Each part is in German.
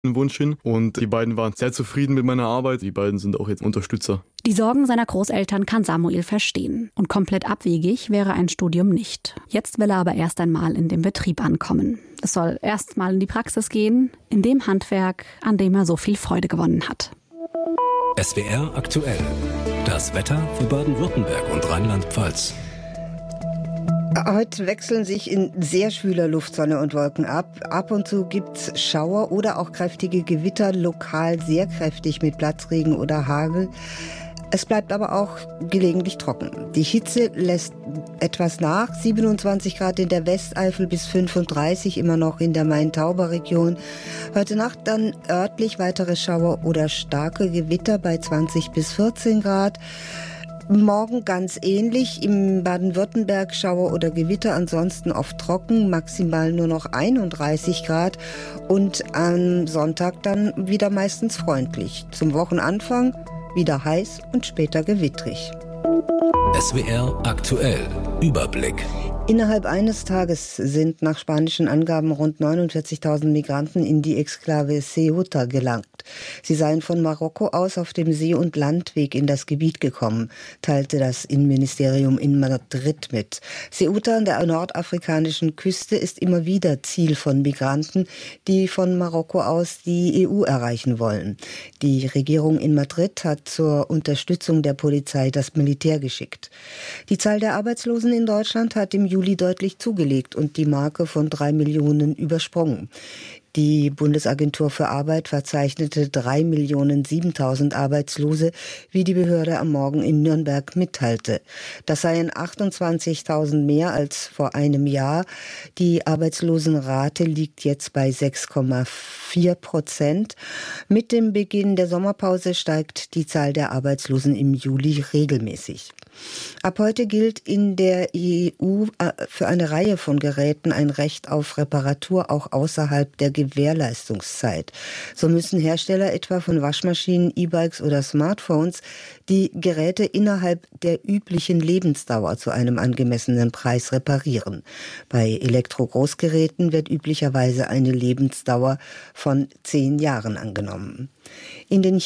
Wunsch hin und die beiden waren sehr zufrieden mit meiner Arbeit. Die beiden sind auch jetzt Unterstützer. Die Sorgen seiner Großeltern kann Samuel verstehen. Und komplett abwegig wäre ein Studium nicht. Jetzt will er aber erst einmal in dem Betrieb ankommen. Es soll erst mal in die Praxis gehen, in dem Handwerk, an dem er so viel Freude gewonnen hat. SWR aktuell. Das Wetter für Baden-Württemberg und Rheinland-Pfalz. Heute wechseln sich in sehr schwüler Luft Sonne und Wolken ab. Ab und zu gibt's Schauer oder auch kräftige Gewitter, lokal sehr kräftig mit Platzregen oder Hagel. Es bleibt aber auch gelegentlich trocken. Die Hitze lässt etwas nach. 27 Grad in der Westeifel bis 35 immer noch in der Main-Tauber-Region. Heute Nacht dann örtlich weitere Schauer oder starke Gewitter bei 20 bis 14 Grad. Morgen ganz ähnlich, im Baden-Württemberg Schauer oder Gewitter, ansonsten oft trocken, maximal nur noch 31 Grad und am Sonntag dann wieder meistens freundlich. Zum Wochenanfang wieder heiß und später gewittrig. SWR aktuell. Überblick. Innerhalb eines Tages sind nach spanischen Angaben rund 49.000 Migranten in die Exklave Ceuta gelangt. Sie seien von Marokko aus auf dem See- und Landweg in das Gebiet gekommen, teilte das Innenministerium in Madrid mit. Ceuta an der nordafrikanischen Küste ist immer wieder Ziel von Migranten, die von Marokko aus die EU erreichen wollen. Die Regierung in Madrid hat zur Unterstützung der Polizei das Militär geschickt. Die Zahl der Arbeitslosen in Deutschland hat im Juli deutlich zugelegt und die Marke von 3 Millionen übersprungen. Die Bundesagentur für Arbeit verzeichnete 3.007.000 Arbeitslose, wie die Behörde am Morgen in Nürnberg mitteilte. Das seien 28.000 mehr als vor einem Jahr. Die Arbeitslosenrate liegt jetzt bei 6,4%. Mit dem Beginn der Sommerpause steigt die Zahl der Arbeitslosen im Juli regelmäßig. Ab heute gilt in der EU für eine Reihe von Geräten ein Recht auf Reparatur auch außerhalb der Gewährleistungszeit. So müssen Hersteller etwa von Waschmaschinen, E-Bikes oder Smartphones die Geräte innerhalb der üblichen Lebensdauer zu einem angemessenen Preis reparieren. Bei Elektro-Großgeräten wird üblicherweise eine Lebensdauer von 10 Jahren angenommen. In den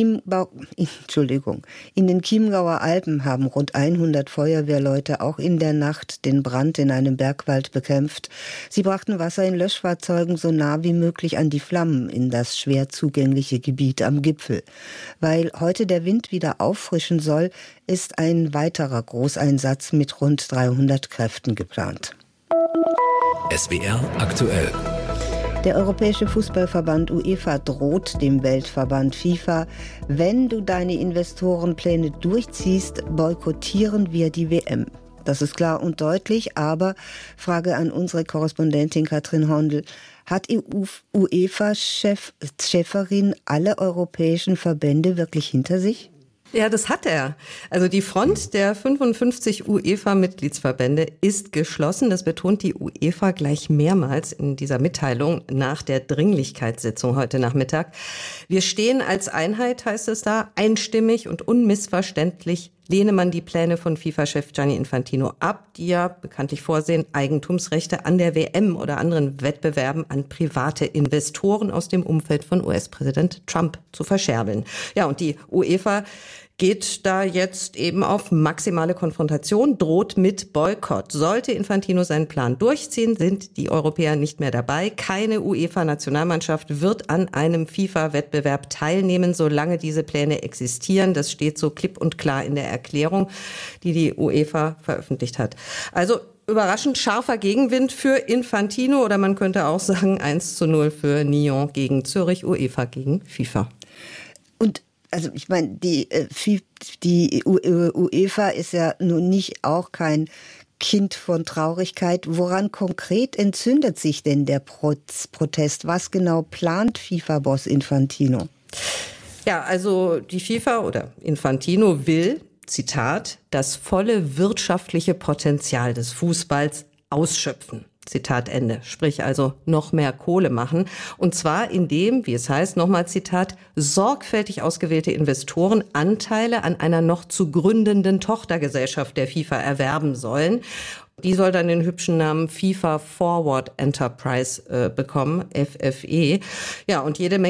Chiemgauer Alpen haben rund 100 Feuerwehrleute auch in der Nacht den Brand in einem Bergwald bekämpft. Sie brachten Wasser in Löschfahrzeugen so nah wie möglich an die Flammen in das schwer zugängliche Gebiet am Gipfel. Weil heute der Wind wieder auffrischen soll, ist ein weiterer Großeinsatz mit rund 300 Kräften geplant. SWR aktuell. Der Europäische Fußballverband UEFA droht dem Weltverband FIFA: Wenn du deine Investorenpläne durchziehst, boykottieren wir die WM. Das ist klar und deutlich, aber Frage an unsere Korrespondentin Katrin Hondel: Hat UEFA-Chefin alle europäischen Verbände wirklich hinter sich? Ja, das hat er. Also die Front der 55 UEFA-Mitgliedsverbände ist geschlossen. Das betont die UEFA gleich mehrmals in dieser Mitteilung nach der Dringlichkeitssitzung heute Nachmittag. Wir stehen als Einheit, heißt es da, einstimmig und unmissverständlich lehne man die Pläne von FIFA-Chef Gianni Infantino ab, die ja bekanntlich vorsehen, Eigentumsrechte an der WM oder anderen Wettbewerben an private Investoren aus dem Umfeld von US-Präsident Trump zu verscherbeln. Ja, und die UEFA geht da jetzt eben auf maximale Konfrontation, droht mit Boykott. Sollte Infantino seinen Plan durchziehen, sind die Europäer nicht mehr dabei. Keine UEFA-Nationalmannschaft wird an einem FIFA-Wettbewerb teilnehmen, solange diese Pläne existieren. Das steht so klipp und klar in der Erklärung, die die UEFA veröffentlicht hat. Also überraschend scharfer Gegenwind für Infantino, oder man könnte auch sagen 1:0 für Nyon gegen Zürich, UEFA gegen FIFA. Und also ich meine, die UEFA ist ja nun nicht auch kein Kind von Traurigkeit. Woran konkret entzündet sich denn der Protest? Was genau plant FIFA-Boss Infantino? Ja, also die FIFA oder Infantino will, Zitat, das volle wirtschaftliche Potenzial des Fußballs ausschöpfen. Zitat Ende. Sprich also noch mehr Kohle machen. Und zwar indem, wie es heißt, nochmal Zitat, sorgfältig ausgewählte Investoren Anteile an einer noch zu gründenden Tochtergesellschaft der FIFA erwerben sollen. Die soll dann den hübschen Namen FIFA Forward Enterprise bekommen, FFE. Ja, und jede Menge